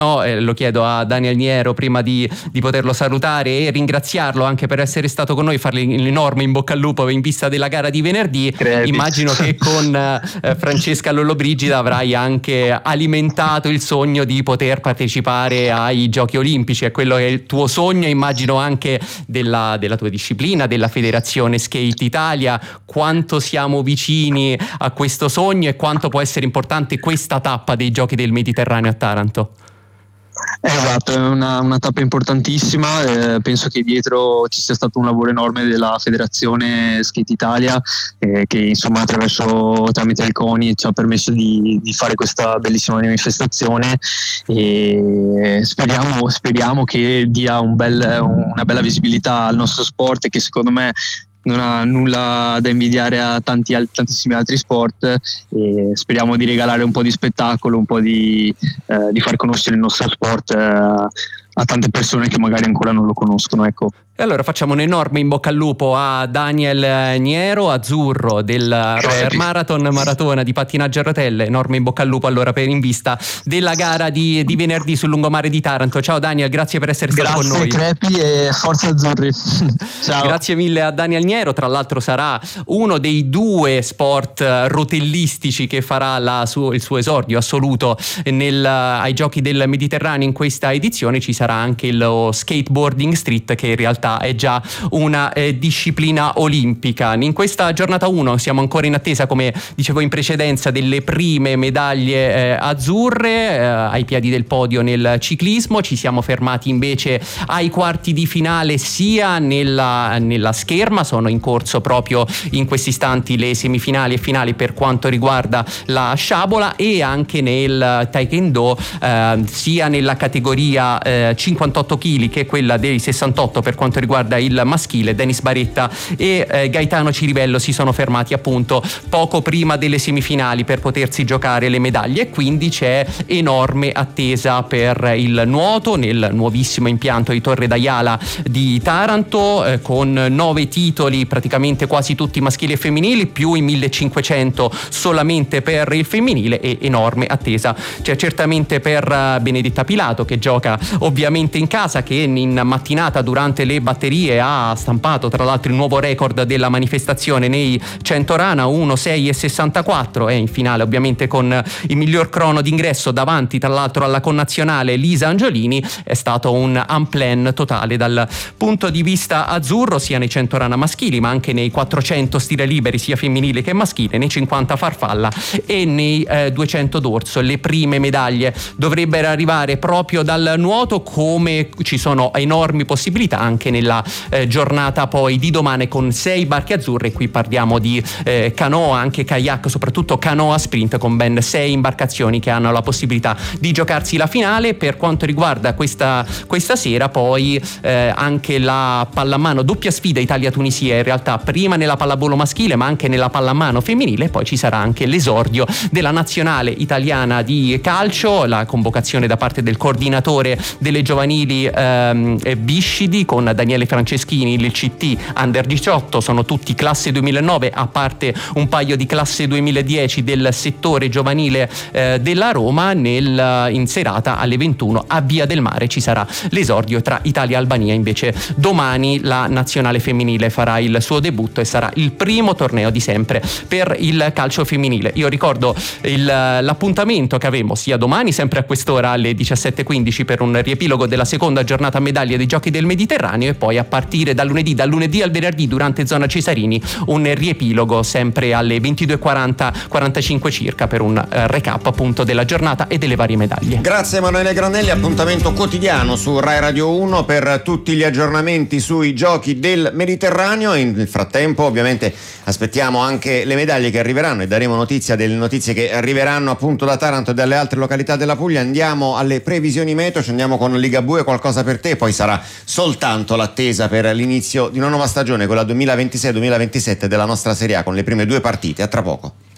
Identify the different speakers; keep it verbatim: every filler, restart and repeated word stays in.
Speaker 1: No, eh, lo chiedo a Daniel Niero prima di, di poterlo salutare e ringraziarlo anche per essere stato con noi, fargli l'enorme in bocca al lupo in vista della gara di venerdì.
Speaker 2: Credi.
Speaker 1: Immagino che con eh, Francesca Lollobrigida avrai anche alimentato il sogno di poter partecipare ai Giochi Olimpici, è quello che è il tuo sogno, immagino anche della, della tua disciplina, della Federazione Skate Italia. Quanto siamo vicini a questo sogno e quanto può essere importante questa tappa dei Giochi del Mediterraneo a Taranto?
Speaker 2: Esatto, è una, una tappa importantissima, eh, penso che dietro ci sia stato un lavoro enorme della Federazione Skate Italia, eh, che insomma attraverso tramite il CONI ci ha permesso di, di fare questa bellissima manifestazione, e speriamo, speriamo che dia un bel, una bella visibilità al nostro sport, che secondo me non ha nulla da invidiare a tanti, tantissimi altri sport, e speriamo di regalare un po' di spettacolo, un po' di, eh, di far conoscere il nostro sport eh, a tante persone che magari ancora non lo conoscono, ecco.
Speaker 1: E allora facciamo un enorme in bocca al lupo a Daniel Niero, azzurro del Roller Marathon, maratona di pattinaggio a rotelle. Enorme in bocca al lupo allora per in vista della gara di, di venerdì sul lungomare di Taranto. Ciao Daniel, grazie per essere stato
Speaker 2: grazie,
Speaker 1: con noi.
Speaker 2: Grazie Crepi e forza azzurri. Ciao.
Speaker 1: Grazie mille a Daniel Niero, tra l'altro sarà uno dei due sport rotellistici che farà la su, il suo esordio assoluto nel, ai Giochi del Mediterraneo in questa edizione. Ci sarà anche lo skateboarding street, che in realtà è già una eh, disciplina olimpica. In questa giornata uno siamo ancora in attesa, come dicevo in precedenza, delle prime medaglie eh, azzurre eh, ai piedi del podio nel ciclismo. Ci siamo fermati invece ai quarti di finale sia nella, nella scherma, sono in corso proprio in questi istanti le semifinali e finali per quanto riguarda la sciabola, e anche nel taekwondo eh, sia nella categoria eh, cinquantotto chili che quella dei sessantotto per quanto riguarda il maschile. Denis Baretta e eh, Gaetano Cirivello si sono fermati appunto poco prima delle semifinali per potersi giocare le medaglie, e quindi c'è enorme attesa per il nuoto nel nuovissimo impianto di Torre d'Aiala di Taranto, eh, con nove titoli praticamente quasi tutti maschili e femminili, più i millecinquecento solamente per il femminile, e enorme attesa c'è certamente per Benedetta Pilato, che gioca ovviamente in casa, che in mattinata durante le batterie ha stampato tra l'altro il nuovo record della manifestazione nei cento rana, uno sei e sessantaquattro, e in finale ovviamente con il miglior crono d'ingresso davanti tra l'altro alla connazionale Lisa Angiolini. È stato un unplan totale dal punto di vista azzurro, sia nei cento rana maschili ma anche nei quattrocento stile liberi sia femminile che maschile, nei cinquanta farfalla e nei eh, duecento dorso. Le prime medaglie dovrebbero arrivare proprio dal nuoto, come ci sono enormi possibilità anche nella eh, giornata poi di domani con sei barche azzurre. Qui parliamo di eh, canoa, anche kayak, soprattutto canoa sprint, con ben sei imbarcazioni che hanno la possibilità di giocarsi la finale. Per quanto riguarda questa, questa sera poi eh, anche la pallamano, doppia sfida Italia-Tunisia in realtà, prima nella pallavolo maschile ma anche nella pallamano femminile. Poi ci sarà anche l'esordio della nazionale italiana di calcio, la convocazione da parte del coordinatore delle giovanili ehm, Biscidi, con Daniele Franceschini, il C T under diciotto, sono tutti classe duemilanove, a parte un paio di classe duemiladieci del settore giovanile eh, della Roma. Nel, in serata alle ventuno a Via del Mare ci sarà l'esordio tra Italia e Albania. Invece domani la nazionale femminile farà il suo debutto e sarà il primo torneo di sempre per il calcio femminile. Io ricordo il, l'appuntamento che avremo sia domani sempre a quest'ora alle diciassette e quindici per un riepilogo della seconda giornata a medaglia dei Giochi del Mediterraneo, e poi a partire dal lunedì, dal lunedì al venerdì durante zona Cesarini un riepilogo sempre alle ventidue e quaranta quarantacinque circa per un eh, recap appunto della giornata e delle varie medaglie.
Speaker 3: Grazie Emanuele Granelli, appuntamento quotidiano su Rai Radio uno per tutti gli aggiornamenti sui Giochi del Mediterraneo. In frattempo ovviamente aspettiamo anche le medaglie che arriveranno e daremo notizia delle notizie che arriveranno appunto da Taranto e dalle altre località della Puglia. Andiamo alle previsioni meteo, ci andiamo con Ligabue, qualcosa per te, poi sarà soltanto l'attesa per l'inizio di una nuova stagione, quella duemilaventisei duemilaventisette della nostra Serie A, con le prime due partite. A tra poco.